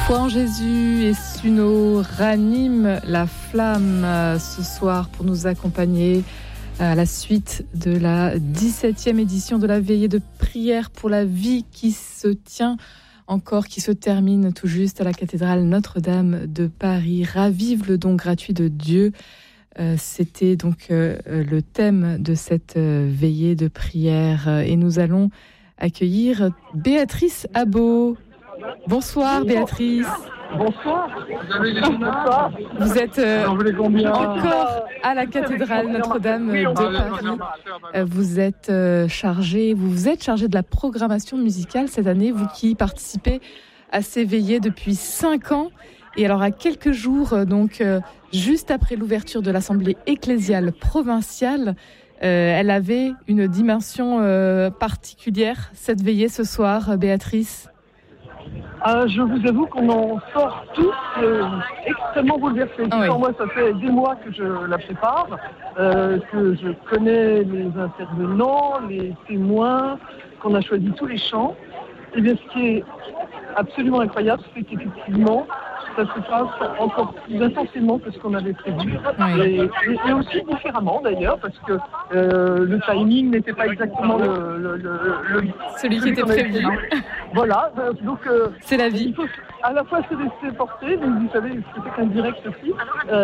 Foi en Jésus et Suno ranime la flamme ce soir pour nous accompagner à la suite de la 17e édition de la veillée de prière pour la vie qui se tient encore, qui se termine tout juste à la cathédrale Notre-Dame de Paris. Ravive le don gratuit de Dieu. C'était donc le thème de cette veillée de prière et nous allons accueillir Béatrice Abot. Bonsoir Béatrice. Bonsoir. Vous êtes encore à la cathédrale Notre-Dame de Paris. Vous êtes chargée de la programmation musicale cette année, vous qui participez à ces veillées depuis 5 ans. Et alors à quelques jours, juste après l'ouverture de l'Assemblée ecclésiale provinciale, elle avait une dimension particulière, cette veillée ce soir, Béatrice. Je vous avoue qu'on en sort tous extrêmement bouleversés. Ah oui. Moi, ça fait des mois que je la prépare, que je connais les intervenants, les témoins, qu'on a choisi tous les chants. Et bien, ce qui est absolument incroyable, c'est qu'effectivement, ça se passe encore plus intensément que ce qu'on avait prévu. Oui. Et aussi différemment d'ailleurs, parce que le timing n'était pas exactement celui qui était prévu. Voilà, donc c'est la vie. Il faut à la fois se laisser porter, mais vous savez, c'est qu'un direct aussi.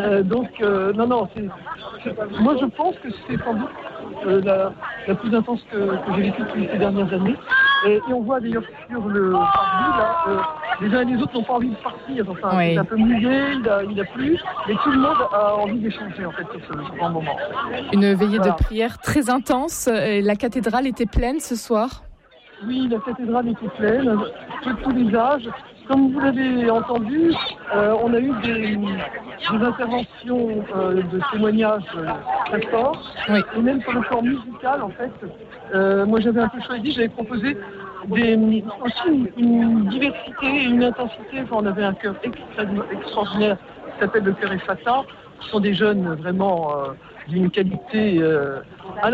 Moi je pense que c'est sans doute la plus intense que j'ai vécue depuis ces dernières années. Et on voit d'ailleurs sur le parvis, là, les uns et les autres n'ont pas envie de partir. Enfin, oui. C'est un peu mouillé, il a plu, mais tout le monde a envie d'échanger en fait sur ce grand moment. Une veillée de prière très intense. La cathédrale était pleine ce soir. Oui, la cathédrale était pleine, tous les âges. Comme vous l'avez entendu, on a eu des interventions de témoignages très forts. Oui. Et même sur le plan musical, en fait, moi j'avais un peu choisi, j'avais proposé aussi une diversité et une intensité. Enfin, on avait un chœur extraordinaire qui s'appelle le chœur Effata, qui sont des jeunes vraiment d'une qualité